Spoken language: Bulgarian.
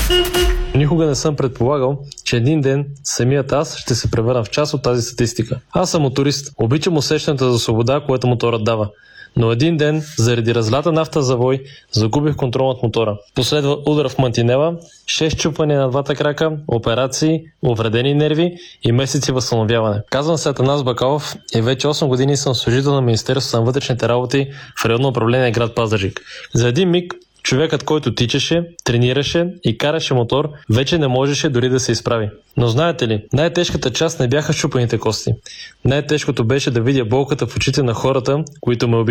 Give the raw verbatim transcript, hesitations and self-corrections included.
Никога не съм предполагал, че един ден самият аз ще се превърна в част от тази статистика. Аз съм моторист. Обичам усещането за свобода, което моторът дава. Но един ден, заради разлята нафта завой, загубих контрол над мотора. Последва удар в мантинела, шест чупвания на двата крака, операции, увредени нерви и месеци възстановяване. Казвам се Атанас Бакалов и вече осем години съм служител на Министерството на вътрешните работи в районно управление град Пазарджик. За един миг човекът, който тичаше, тренираше и караше мотор, вече не можеше дори да се изправи. Но знаете ли, най-тежката част не бяха счупените кости. Най-тежкото беше да видя болката в очите на хората, които ме обичат.